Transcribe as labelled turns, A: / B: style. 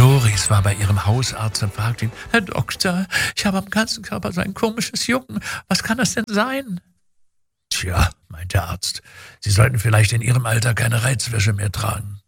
A: Doris war bei ihrem Hausarzt und fragte ihn: Herr Doktor, ich habe am ganzen Körper so ein komisches Jucken. Was kann das denn sein? Tja, meint der Arzt, Sie sollten vielleicht in Ihrem Alter keine Reizwäsche mehr tragen.